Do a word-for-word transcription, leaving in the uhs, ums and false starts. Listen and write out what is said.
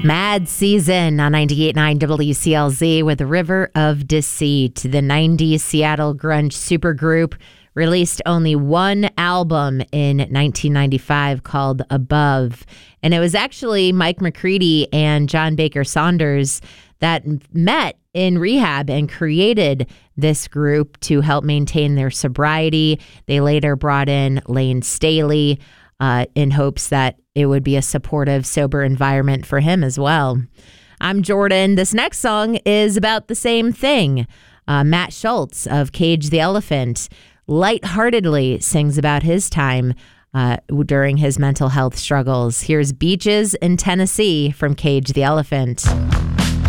Mad Season on ninety-eight point nine W C L Z with River of Deceit. The nineties Seattle grunge supergroup released only one album in nineteen ninety-five called Above. And it was actually Mike McCready and John Baker Saunders that met in rehab and created this group to help maintain their sobriety. They later brought in Lane Staley uh, in hopes that it would be a supportive, sober environment for him as well. I'm Jordan. This next song is about the same thing. Uh, Matt Schultz of Cage the Elephant lightheartedly sings about his time uh, during his mental health struggles. Here's Beaches in Tennessee from Cage the Elephant.